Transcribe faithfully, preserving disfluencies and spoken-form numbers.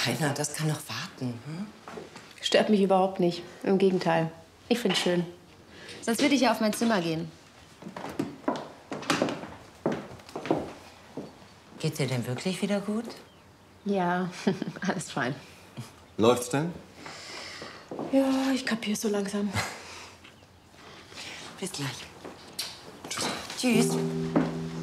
Rainer, das kann noch warten. Hm? Stört mich überhaupt nicht. Im Gegenteil. Ich find's schön. Sonst würde ich ja auf mein Zimmer gehen. Geht's dir denn wirklich wieder gut? Ja, alles fein. Läuft's denn? Ja, ich kapier's so langsam. Bis gleich. Tschüss. Tschüss.